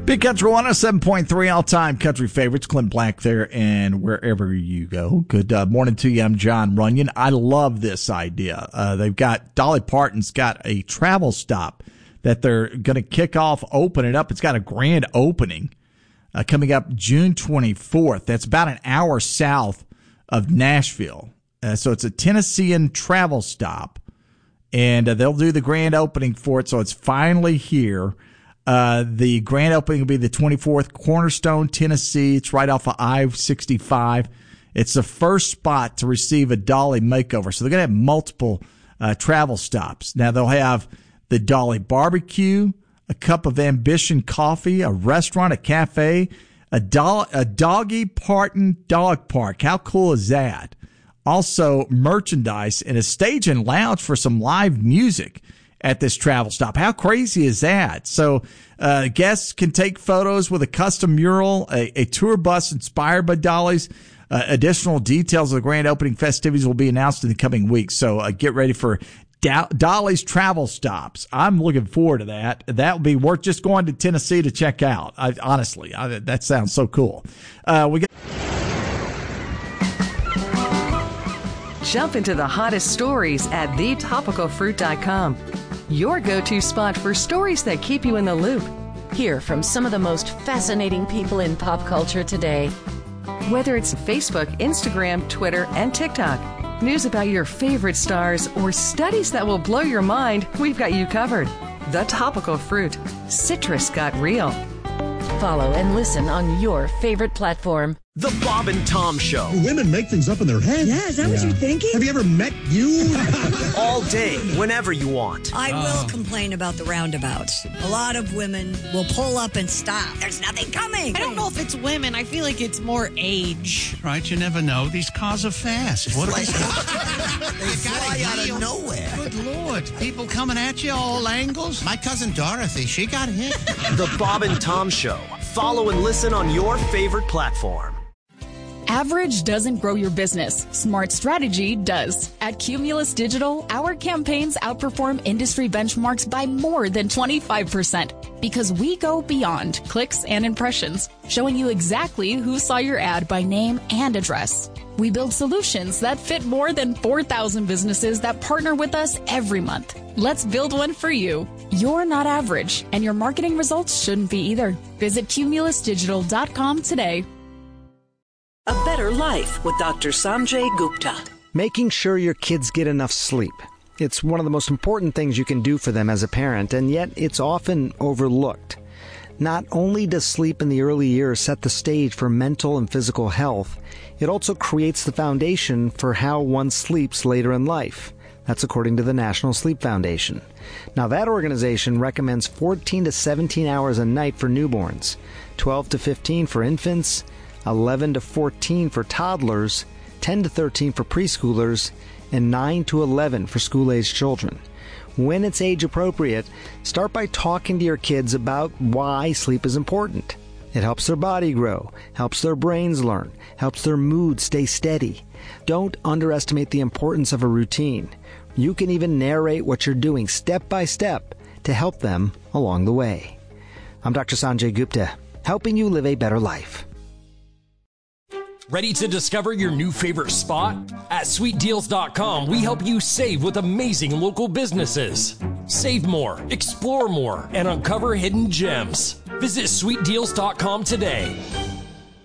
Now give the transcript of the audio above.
Big Country 107.3, all-time country favorites. Clint Black there, and wherever you go. Good morning to you. I'm John Runyon. I love this idea. They've got, Dolly Parton's got a travel stop that they're going to kick off, open it up. It's got a grand opening coming up June 24th. That's about an hour south of Nashville. So it's a Tennessean travel stop, and they'll do the grand opening for it. So it's finally here. The grand opening will be the 24th, Cornerstone, Tennessee. It's right off of I-65. It's the first spot to receive a Dolly makeover. So they're going to have multiple travel stops. Now they'll have the Dolly barbecue, a cup of Ambition coffee, a restaurant, a cafe, a Doggy Parton dog park. How cool is that? Also merchandise and a stage and lounge for some live music at this travel stop. How crazy is that? So guests can take photos with a custom mural, a tour bus inspired by Dolly's. Additional details of the grand opening festivities will be announced in the coming weeks. So get ready for Dolly's travel stops. I'm looking forward to that. That would be worth just going to Tennessee to check out. Honestly, that sounds so cool. Jump into the hottest stories at thetopicalfruit.com. Your go-to spot for stories that keep you in the loop. Hear from some of the most fascinating people in pop culture today. Whether it's Facebook, Instagram, Twitter, and TikTok, news about your favorite stars, or studies that will blow your mind, we've got you covered. The Topical Fruit. Citrus got real. Follow and listen on your favorite platform. The Bob and Tom Show. Women make things up in their head. Yeah, is that what you're thinking? Have you ever met you? All day, whenever you want. I will complain about the roundabouts. A lot of women will pull up and stop. There's nothing coming. I don't know if it's women. I feel like it's more age. Right, you never know. These cars are fast. What They fly out of nowhere. Good Lord. People coming at you all angles. My cousin Dorothy, she got hit. The Bob and Tom Show. Follow and listen on your favorite platform. Average doesn't grow your business. Smart strategy does. At Cumulus Digital, our campaigns outperform industry benchmarks by more than 25% because we go beyond clicks and impressions, showing you exactly who saw your ad by name and address. We build solutions that fit more than 4,000 businesses that partner with us every month. Let's build one for you. You're not average, and your marketing results shouldn't be either. Visit cumulusdigital.com today. A Better Life with Dr. Sanjay Gupta. Making sure your kids get enough sleep. It's one of the most important things you can do for them as a parent, and yet it's often overlooked. Not only does sleep in the early years set the stage for mental and physical health, it also creates the foundation for how one sleeps later in life. That's according to the National Sleep Foundation. Now, that organization recommends 14 to 17 hours a night for newborns, 12 to 15 for infants, 11 to 14 for toddlers, 10 to 13 for preschoolers, and 9 to 11 for school-aged children. When it's age appropriate, start by talking to your kids about why sleep is important. It helps their body grow, helps their brains learn, helps their mood stay steady. Don't underestimate the importance of a routine. You can even narrate what you're doing step by step to help them along the way. I'm Dr. Sanjay Gupta, helping you live a better life. Ready to discover your new favorite spot? At sweetdeals.com, we help you save with amazing local businesses. Save more, explore more, and uncover hidden gems. Visit sweetdeals.com today.